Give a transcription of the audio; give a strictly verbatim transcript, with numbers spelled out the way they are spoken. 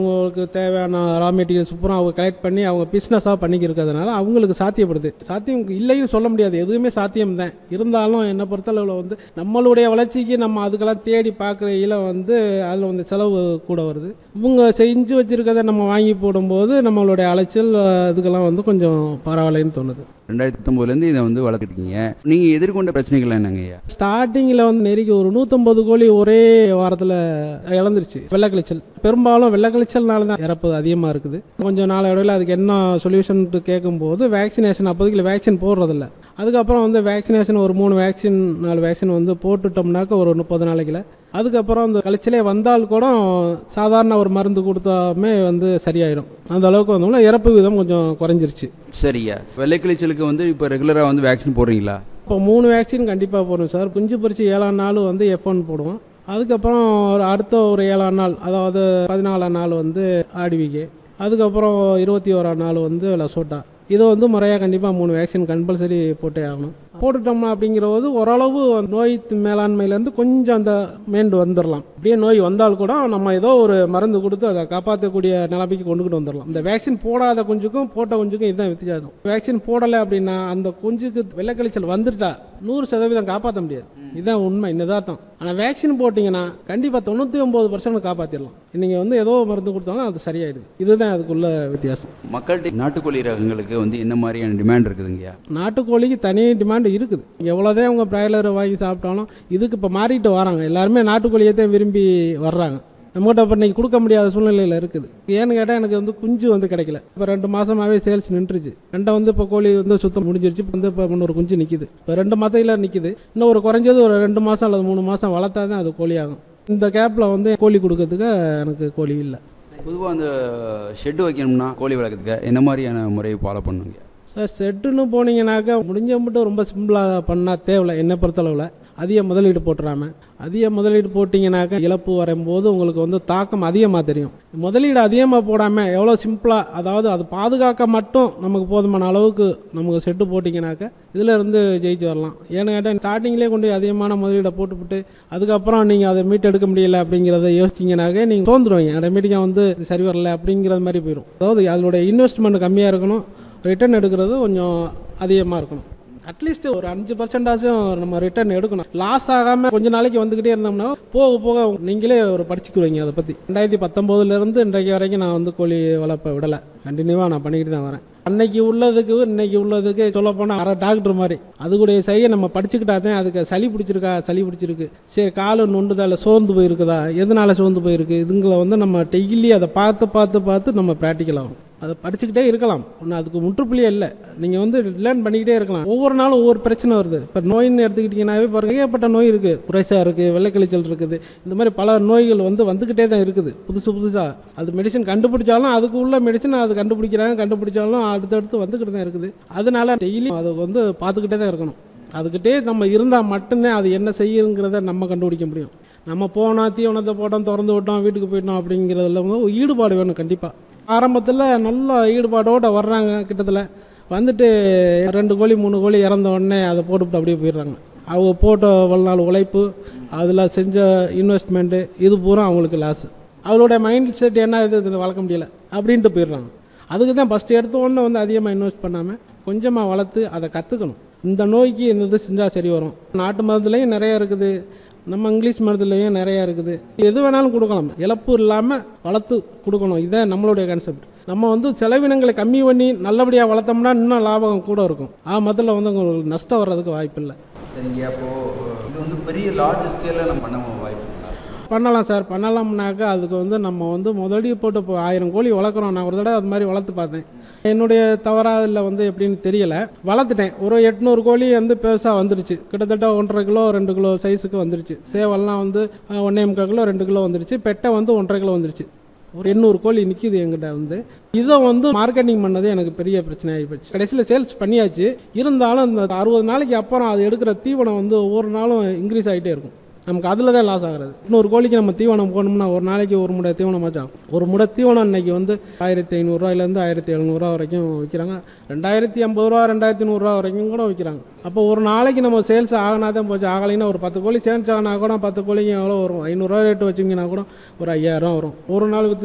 அவங்களுக்கு தேவையான raw materials பூரா அவங்க கலெக்ட் பண்ணி அவங்க பிஸ்னஸாக பண்ணிக்கிறதுனால அவங்களுக்கு சாத்தியப்படுது. சாத்தியம் இல்லைன்னு சொல்ல முடியாது, எதுவுமே சாத்தியம் தான். இருந்தாலும் என்னை பொறுத்தளவில் வந்து நம்மளுடைய வளர்ச்சிக்கு நம்ம அதுக்கெல்லாம் தேடி பார்க்குறையில் வந்து அதில் வந்து செலவு கூட வருது. இவங்க செஞ்சு வச்சுருக்கதை நம்ம வாங்கி போடும்போது நம்மளுடைய அலைச்சல் இதுக்கெல்லாம் வந்து கொஞ்சம் பரவாயில்லைன்னு தோணுது. ரெண்டாயிரத்தி பத்தொம்போதுலேருந்து இதை வந்து வளர்த்துருக்கீங்க. நீங்கள் எதிர்கொண்ட பிரச்சனைகள் என்னங்க ஐயா? ஸ்டார்டிங்கில் வந்து நெருக்கி ஒரு நூற்றம்பது கோழி ஒரே வாரத்தில் இழந்துருச்சு. வெள்ளைக்கழிச்சல் பெரும்பாலும் வெள்ளைக்கழிச்சல்னால தான் இறப்பு அதிகமாக இருக்குது. கொஞ்சம் நாள் இடையில அதுக்கு என்ன சொல்யூஷன் கேட்கும்போது வேக்சினேஷன் அப்போதைக்கு வேக்சின் போடுறதில்ல. அதுக்கப்புறம் வந்து வேக்சினேஷன் ஒரு மூணு வேக்சின் நாலு வேக்சின் வந்து போட்டுட்டோம்னாக்க ஒரு முப்பது நாளைக்குல அதுக்கப்புறம் அந்த கழிச்சலே வந்தால் கூட சாதாரண ஒரு மருந்து கொடுத்தாமே வந்து சரியாயிடும். அந்த அளவுக்கு வந்தோம்னா இறப்பு விதம் கொஞ்சம் குறைஞ்சிருச்சு. சரியா, வெள்ளைக்கழிச்சலுக்கு வந்து இப்போ ரெகுலராக வந்து வேக்சின் போடுறீங்களா? இப்போ மூணு வேக்சின் கண்டிப்பாக போடுவோம் சார். குஞ்சு பறிச்சு ஏழாம் நாள் வந்து எஃப் ஒன் போடுவோம். அதுக்கப்புறம் ஒரு அடுத்த ஒரு ஏழாம் நாள் அதாவது பதினாலாம் நாள் வந்து ஆர்டிவிகே, அதுக்கப்புறம் இருபத்தி ஓராம் நாள் வந்து லசோட்டா. இதை வந்து முறையாக கண்டிப்பாக மூணு வேக்சின் கம்பல்சரி போட்டே ஆகணும். போட்டுட்டோம்னா அப்படிங்கிறது ஓரளவு நோய் மேலாண்மையிலேருந்து கொஞ்சம் அந்த மேண்டு வந்துடலாம். அப்படியே நோய் வந்தால் கூட நம்ம ஏதோ ஒரு மருந்து கொடுத்து அதை காப்பாற்றக்கூடிய நிலைமைக்கு கொண்டுகிட்டு வந்துடலாம். இந்த வேக்சின் போடாத குஞ்சுக்கும் போட்ட குஞ்சுக்கும் இதுதான் வித்தியாசம். வேக்சின் போடலை அப்படின்னா அந்த குஞ்சுக்கு வெள்ளைக்கழிச்சல் வந்துட்டா நூறு சதவீதம் காப்பாற்ற முடியாது. இதுதான் உண்மை, நிதார்த்தம். ஆனால் வேக்சின் போட்டிங்கன்னா கண்டிப்பாக தொண்ணூற்றி ஒம்பது பர்சன்ட் காப்பாற்றிடலாம். நீங்கள் வந்து ஏதோ மருந்து கொடுத்தாலும் அது சரியாயிடுது. இதுதான் அதுக்குள்ள வித்தியாசம். மக்கள்கிட்ட நாட்டுக்கோழி ரகங்களுக்கு வந்து என்ன மாதிரியான டிமாண்ட் இருக்குதுங்கய்யா? நாட்டுக்கோழிக்கு தனி டிமாண்ட் இருக்குது. எவ்வளோதான் அவங்க பிராய்லர் வாங்கி சாப்பிட்டாலும் இதுக்கு இப்போ மாறிட்டு வராங்க. எல்லாருமே நாட்டுக்கோழியத்தான் விரும்பி வர்றாங்க. நம்மகிட்ட இப்போ இன்னைக்கு கொடுக்க முடியாத சூழ்நிலையில் இருக்குது. ஏன்னு கேட்டால் எனக்கு வந்து குஞ்சு வந்து கிடைக்கல. இப்போ ரெண்டு மாதமாகவே சேல்ஸ் நின்றுச்சு. ரெண்டை வந்து இப்போ கோழி வந்து சுத்தம் முடிஞ்சிருச்சு. இப்போ வந்து இப்போ இன்னொரு குஞ்சு நிற்கிது. இப்போ ரெண்டு மாதத்தில் நிற்கிது. இன்னும் ஒரு குறைஞ்சது ஒரு ரெண்டு மாதம் அல்லது மூணு மாதம் வளர்த்தா தான் அது கோழி ஆகும். இந்த கேப்பில் வந்து கோழி கொடுக்கறதுக்கு எனக்கு கோழி இல்லை. பொதுவாக அந்த ஷெட்டு வைக்கணும்னா கோழி வளர்க்குறதுக்கு என்ன மாதிரியான முறையை ஃபாலோ பண்ணுவீங்க சார்? ஷெட்டுன்னு போனீங்கன்னாக்கா முடிஞ்ச மட்டும் ரொம்ப சிம்பிளாக பண்ணால் தேவையில்லை. என்னை பொறுத்தளவில் அதிக முதலீடு போட்டுறாம அதிக முதலீடு போட்டிங்கனாக்கா இழப்பு வரும்போது உங்களுக்கு வந்து தாக்கம் அதிகமாக தெரியும். முதலீடு அதிகமாக போடாமல் எவ்வளோ சிம்பிளாக, அதாவது அது பாதுகாக்க மட்டும் நமக்கு போதுமான அளவுக்கு நமக்கு செட்டு போட்டிங்கனாக்கா இதில் இருந்து ஜெயிச்சு வரலாம். ஏன்னு கேட்டால் ஸ்டார்டிங்லேயே கொண்டு அதிகமான முதலீடை போட்டுவிட்டு அதுக்கப்புறம் நீங்கள் அதை மீட்டெடுக்க முடியல அப்படிங்கிறத யோசிச்சிங்கனாக்கா நீங்கள் தோந்துருவீங்க. ஆட்டோமேட்டிக்காக வந்து சரி வரல அப்படிங்கிறது மாதிரி போயிடும். அதாவது அதனுடைய இன்வெஸ்ட்மெண்ட் கம்மியாக இருக்கணும், ரிட்டர்ன் எடுக்கிறது கொஞ்சம் அதிகமாக இருக்கணும். அட்லீஸ்ட் ஒரு அஞ்சு பர்சன்டாச்சும் நம்ம ரிட்டர்ன் எடுக்கணும். லாஸ் ஆகாமல் கொஞ்ச நாளைக்கு வந்துக்கிட்டே இருந்தோம்னா போக போக நீங்களே ஒரு படிச்சுக்குவீங்க. அதை பற்றி ரெண்டாயிரத்தி பத்தொம்போதுலேருந்து இன்றைக்கு வரைக்கும் நான் வந்து கோழி வளர்ப்பை விடலை. கண்டினியூவாக நான் பண்ணிக்கிட்டு தான் வரேன். அன்னைக்கு உள்ளதுக்கு இன்னைக்கு உள்ளதுக்கு சொல்ல போனால் அரை டாக்டர் மாதிரி அது கூட செய்ய நம்ம படிச்சுக்கிட்டாதான். அதுக்கு சளி பிடிச்சிருக்கா, சளி பிடிச்சிருக்கு, சரி காலு நொண்டுதால சோர்ந்து போயிருக்குதா, எதனால சோர்ந்து போயிருக்கு, இதுங்களை வந்து நம்ம டெய்லி அதை பார்த்து பார்த்து பார்த்து நம்ம ப்ராக்டிக்கல் ஆகும். அதை படிச்சுக்கிட்டே இருக்கலாம். ஒன்று அதுக்கு முற்றுப்புள்ளியே இல்லை. நீங்கள் வந்து லேர்ன் பண்ணிக்கிட்டே இருக்கலாம். ஒவ்வொரு நாளும் ஒவ்வொரு பிரச்சனை வருது. இப்போ நோயின்னு எடுத்துக்கிட்டிங்கன்னாவே பாருங்க, ஏகப்பட்ட நோய் இருக்குது. குறைசாக இருக்குது, வெள்ளைக்கழிச்சல் இருக்குது, இந்த மாதிரி பல நோய்கள் வந்து வந்துக்கிட்டே தான் இருக்குது புதுசு புதுசாக. அது மெடிசன் கண்டுபிடிச்சாலும் அதுக்கு உள்ள மெடிசன் அது கண்டுபிடிக்கிறாங்க, கண்டுபிடிச்சாலும் அடுத்தடுத்து வந்துக்கிட்டு தான் இருக்குது. அதனால டெய்லி அதை வந்து பார்த்துக்கிட்டே தான் இருக்கணும். அதுக்கிட்டே நம்ம இருந்தால் மட்டும்தான் அது என்ன செய்யுங்கிறத நம்ம கண்டுபிடிக்க முடியும். நம்ம போனோம், தீவனத்தை போட்டோம், திறந்து விட்டோம், வீட்டுக்கு போயிட்டோம் அப்படிங்கிறதுல வந்து ஈடுபாடு வேணும் கண்டிப்பாக. ஆரம்பத்தில் நல்ல ஈடுபாடோடு வர்றாங்க. கிட்டத்தில் வந்துட்டு ரெண்டு கோழி மூணு கோழி இறந்த உடனே அதை போட்டுவிட்டு அப்படியே போயிடுறாங்க. அவங்க போட்ட இவ்வளோ நாள் உழைப்பு, அதில் செஞ்ச இன்வெஸ்ட்மெண்ட்டு இது பூரா அவங்களுக்கு லாஸ். அவங்களோட மைண்ட் செட் என்ன, இது இதில் வளர்க்க முடியலை அப்படின்ட்டு போயிடுறாங்க. அதுக்கு தான் ஃபஸ்ட்டு எடுத்த உடனே வந்து அதிகமாக இன்வெஸ்ட் பண்ணாமல் கொஞ்சமாக வளர்த்து அதை கற்றுக்கணும். இந்த நோய்க்கு இந்த இது செஞ்சால் சரி வரும். நாட்டு மருந்துலேயும் நிறைய இருக்குது, நம்ம இங்கிலீஷ் மருந்துலேயும் நிறையா இருக்குது. எது வேணாலும் கொடுக்கலாம், இழப்பு இல்லாமல் வளர்த்து கொடுக்கணும். இதான் நம்மளுடைய கான்செப்ட். நம்ம வந்து செலவினங்களை கம்மி பண்ணி நல்லபடியாக வளர்த்தோம்னா இன்னும் லாபம் கூட இருக்கும். ஆ முதல்ல வந்து உங்களுக்கு நஷ்டம் வர்றதுக்கு வாய்ப்பு இல்லை. சரிங்க, அப்போது இது வந்து பெரிய லார்ஜ் ஸ்கேலில் நம்ம பண்ண வாய்ப்பு பண்ணலாம் சார். பண்ணலாம்னாக்கா அதுக்கு வந்து நம்ம வந்து முதலீடு போட்டு இப்போ ஆயிரம் கோழி வளர்க்குறோம். நான் ஒரு தடவை அது மாதிரி வளர்த்து பார்த்தேன். என்னுடைய தவறாக இல்லை வந்து எப்படின்னு தெரியல, வளர்த்துட்டேன். ஒரு எட்நூறு கோழி வந்து பெருசாக வந்துருச்சு. கிட்டத்தட்ட ஒன்றரை கிலோ ரெண்டு கிலோ சைஸுக்கு வந்துருச்சு. சேவல்லாம் வந்து ஒன்றே முக்கால் கிலோ ரெண்டு கிலோ வந்துருச்சு. பெட்டை வந்து ஒன்றரை கிலோ வந்துருச்சு. ஒரு எண்ணூறு கோழி நிற்கிது எங்கிட்ட வந்து. இதை வந்து மார்க்கெட்டிங் பண்ணது எனக்கு பெரிய பிரச்சனை ஆகிப்போச்சு. கடைசியில் சேல்ஸ் பண்ணியாச்சு. இருந்தாலும் இந்த அறுபது நாளைக்கு அப்புறம் அது எடுக்கிற தீவனம் வந்து ஒவ்வொரு நாளும் இன்க்ரீஸ் ஆகிட்டே இருக்கும். நமக்கு அதில் தான் லாஸ் ஆகிறது. இன்னொரு கோழிக்கு நம்ம தீவனம் போகணும்னா ஒரு நாளைக்கு ஒரு முடை தீவனமாச்சும் ஆகும். ஒரு முடை தீவனம் இன்னைக்கு வந்து ஆயிரத்தி ஐநூறுரூவாயிலேருந்து ஆயிரத்தி எழுநூறுவா வரைக்கும் விற்கிறாங்க. ரெண்டாயிரத்தி ஐம்பது ரூபா ரெண்டாயிரத்தி நூறுரூவா வரைக்கும் கூட விற்கிறாங்க. அப்போ ஒரு நாளைக்கு நம்ம சேல்ஸ் ஆகினா தான் போச்சு. ஆகலைன்னா ஒரு பத்து கோழி சேல்ஸ் ஆகினா கூட பத்து கோழிக்கு எவ்வளோ வரும், ஐநூறுரூவா ரேட்டு வச்சிங்கன்னா கூட ஒரு ஐயாயிரம் வரும் ஒரு நாள்.